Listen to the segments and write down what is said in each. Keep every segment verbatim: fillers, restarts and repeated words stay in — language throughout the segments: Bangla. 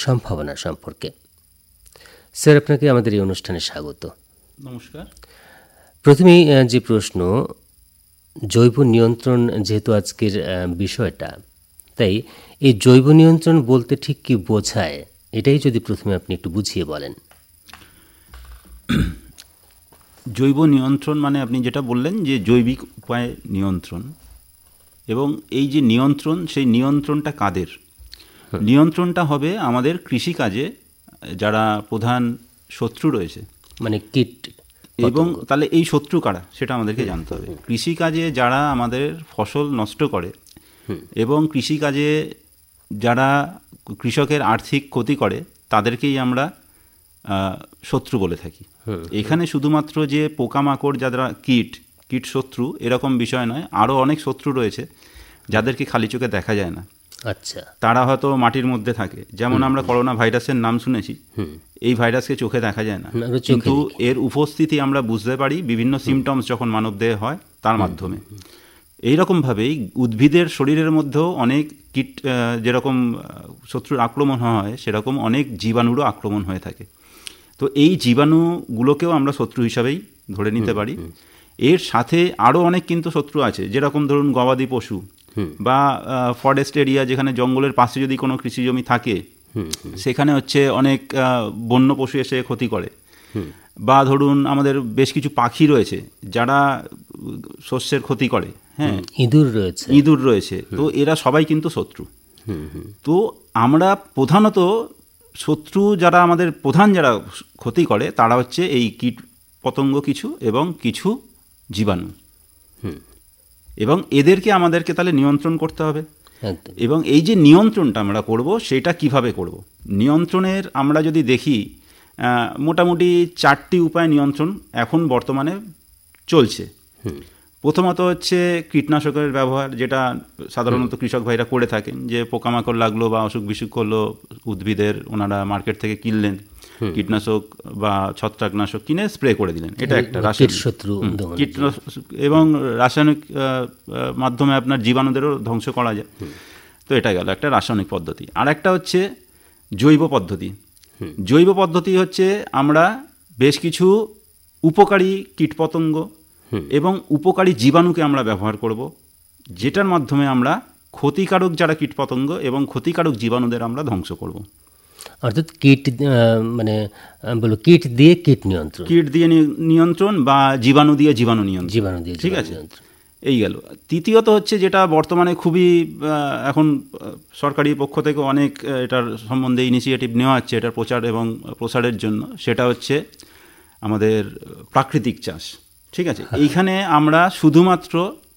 সম্ভাবনা সম্পর্কে। স্যার, আপনাকে আমাদের এই অনুষ্ঠানে স্বাগত। নমস্কার। প্রথমেই যে প্রশ্ন, জৈব নিয়ন্ত্রণ যেহেতু আজকের বিষয়টা, তাই এই জৈব নিয়ন্ত্রণ বলতে ঠিক কি বোঝায়, এটাই যদি প্রথমে আপনি একটু বুঝিয়ে বলেন। জৈব নিয়ন্ত্রণ মানে আপনি যেটা বললেন যে জৈবিক উপায়ে নিয়ন্ত্রণ, এবং এই যে নিয়ন্ত্রণ, সেই নিয়ন্ত্রণটা কাদের? নিয়ন্ত্রণটা হবে আমাদের কৃষিকাজে যারা প্রধান শত্রু রয়েছে, মানে কীট, এবং তাহলে এই শত্রু কারা সেটা আমাদেরকে জানতে হবে। কৃষিকাজে যারা আমাদের ফসল নষ্ট করে এবং কৃষিকাজে যারা কৃষকের আর্থিক ক্ষতি করে, তাদেরকেই আমরা শত্রু বলে থাকি। এখানে শুধুমাত্র যে পোকামাকড় যারা কীট কীট শত্রু এরকম বিষয় নয়, আরও অনেক শত্রু রয়েছে যাদেরকে খালি চোখে দেখা যায় না। আচ্ছা, তারা হয়তো মাটির মধ্যে থাকে। যেমন আমরা করোনা ভাইরাসের নাম শুনেছি, এই ভাইরাসকে চোখে দেখা যায় না, কিন্তু এর উপস্থিতি আমরা বুঝতে পারি বিভিন্ন সিমটমস যখন মানবদেহে হয় তার মাধ্যমে। এইরকমভাবেই উদ্ভিদের শরীরের মধ্যেও অনেক কীট, যেরকম শত্রুর আক্রমণ হয় সেরকম অনেক জীবাণুরও আক্রমণ হয়ে থাকে। তো এই জীবাণুগুলোকেও আমরা শত্রু হিসাবেই ধরে নিতে পারি। এর সাথে আরও অনেক কিন্তু শত্রু আছে, যেরকম ধরুন গবাদি পশু বা ফরেস্ট এরিয়া, যেখানে জঙ্গলের পাশে যদি কোনো কৃষি জমি থাকে সেখানে হচ্ছে অনেক বন্য পশু এসে ক্ষতি করে। বা ধরুন আমাদের বেশ কিছু পাখি রয়েছে যারা শস্যের ক্ষতি করে। হ্যাঁ, ইঁদুর রয়েছে ইঁদুর রয়েছে তো এরা সবাই কিন্তু শত্রু। তো আমরা প্রধানত শত্রু যারা আমাদের প্রধান যারা ক্ষতি করে তারা হচ্ছে এই কীট পতঙ্গ কিছু এবং কিছু জীবাণু, এবং এদেরকে আমাদেরকে তাহলে নিয়ন্ত্রণ করতে হবে। এবং এই যে নিয়ন্ত্রণটা আমরা করব সেটা কিভাবে করব? নিয়ন্ত্রণের আমরা যদি দেখি, মোটামুটি চারটি উপায় নিয়ন্ত্রণ এখন বর্তমানে চলছে। প্রথমত হচ্ছে কীটনাশকের ব্যবহার, যেটা সাধারণত কৃষক ভাইরা করে থাকেন, যে পোকামাকড় লাগলো বা অসুখ বিসুখ হলো উদ্ভিদের, ওনারা মার্কেট থেকে কিনলেন কীটনাশক বা ছত্রাকনাশক কিনে স্প্রে করে দিলেন। এটা একটা রাসায়নিক শত্রু কীটনাশক, এবং রাসায়নিক মাধ্যমে আপনার জীবাণুদেরও ধ্বংস করা যায়। তো এটা গেল একটা রাসায়নিক পদ্ধতি। আর একটা হচ্ছে জৈব পদ্ধতি। জৈব পদ্ধতি হচ্ছে আমরা বেশ কিছু উপকারী কীটপতঙ্গ এবং উপকারী জীবাণুকে আমরা ব্যবহার করব, যেটার মাধ্যমে আমরা ক্ষতিকারক যারা কীটপতঙ্গ এবং ক্ষতিকারক জীবাণুদের আমরা ধ্বংস করব। অর্থাৎ কীট মানে বলো কীট দিয়ে কীট নিয়ন্ত্রণ, কীট দিয়ে নিয়ন্ত্রণ বা জীবাণু দিয়ে জীবাণু নিয়ন্ত্রণ, জীবাণু দিয়ে, ঠিক আছে। এই গেল। তৃতীয়ত হচ্ছে যেটা বর্তমানে খুবই এখন সরকারি পক্ষ থেকে অনেক এটার সম্বন্ধে ইনিশিয়েটিভ নেওয়া হচ্ছে এটার প্রচার এবং প্রসারের জন্য, সেটা হচ্ছে আমাদের প্রাকৃতিক চাষ। ঠিক আছে, এইখানে আমরা শুধুমাত্র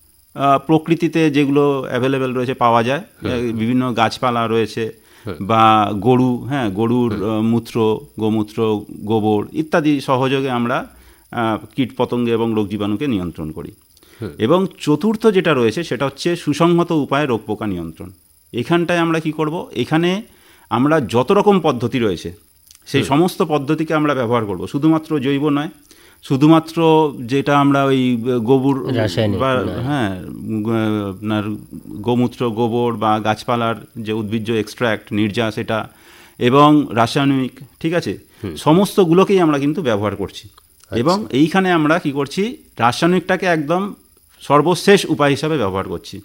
প্রকৃতিতে যেগুলো অ্যাভেলেবেল রয়েছে, পাওয়া যায়, বিভিন্ন গাছপালা রয়েছে বা গরু, হ্যাঁ গরুর মূত্র, গোমূত্র, গোবর ইত্যাদি সহযোগে আমরা কীট পতঙ্গ এবং রোগ জীবাণুকে নিয়ন্ত্রণ করি। এবং চতুর্থ যেটা রয়েছে সেটা হচ্ছে সুসংহত উপায়ে রোগ পোকা নিয়ন্ত্রণ। এখানটায় আমরা কি করব? এখানে আমরা যত রকম পদ্ধতি রয়েছে সেই সমস্ত পদ্ধতিকে আমরা ব্যবহার করব, শুধুমাত্র জৈব নয়, শুধুমাত্র যেটা আমরা ওই গোবর বা হ্যাঁ আপনার গোমূত্র, গোবর বা গাছপালার যে উদ্ভিজ্জ এক্সট্র্যাক্ট, নির্যাস, এটা এবং রাসায়নিক, ঠিক আছে, সমস্তগুলোকেই আমরা কিন্তু ব্যবহার করছি। এবং এইখানে আমরা কি করছি? রাসায়নিকটাকে একদম সর্বশেষ উপায় হিসাবে ব্যবহার করছি।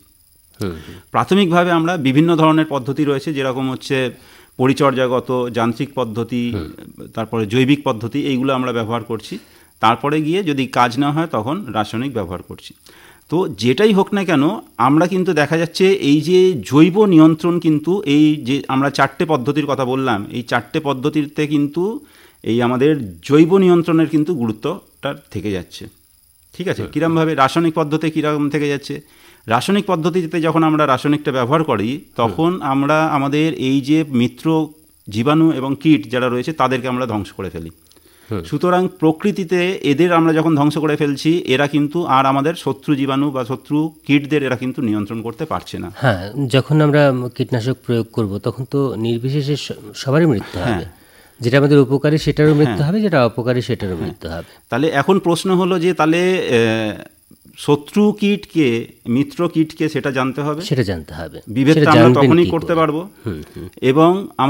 প্রাথমিকভাবে আমরা বিভিন্ন ধরনের পদ্ধতি রয়েছে, যেরকম হচ্ছে পরিচর্যাগত, যান্ত্রিক পদ্ধতি, তারপরে জৈবিক পদ্ধতি, এইগুলো আমরা ব্যবহার করছি। তারপরে গিয়ে যদি কাজ না হয় তখন রাসায়নিক ব্যবহার করছি। তো যেটাই হোক না কেন, আমরা কিন্তু দেখা যাচ্ছে এই যে জৈব নিয়ন্ত্রণ, কিন্তু এই যে আমরা চারটে পদ্ধতির কথা বললাম, এই চারটে পদ্ধতিতে কিন্তু এই আমাদের জৈব নিয়ন্ত্রণের কিন্তু গুরুত্বটা থেকে যাচ্ছে। ঠিক আছে, কীরকমভাবে? রাসায়নিক পদ্ধতি কীরকম থেকে যাচ্ছে? রাসায়নিক পদ্ধতিতে যখন আমরা রাসায়নিকটা ব্যবহার করি তখন আমরা আমাদের এই যে মিত্র জীবাণু এবং কীট যারা রয়েছে তাদেরকে আমরা ধ্বংস করে ফেলি। সুতরাং প্রকৃতিতে এদের আমরা যখন ধ্বংস করে ফেলছি, এরা কিন্তু আর আমাদের শত্রু জীবাণু বা শত্রু কীটদের এরা কিন্তু নিয়ন্ত্রণ করতে পারছে না। হ্যাঁ, যখন আমরা কীটনাশক প্রয়োগ করব তখন তো নির্বিশেষে সবারই মৃত্যু হবে। যেটা আমাদের উপকারী সেটারও মৃত্যু হবে, যেটা অপকারী সেটারও মৃত্যু হবে। তাহলে এখন প্রশ্ন হলো যে তাহলে শত্রু কীটকে, মিত্র কীটকে, সেটা জানতে হবে, সেটা জানতে হবে। বিভেদটা আমরা তখনই করতে পারবো। এবং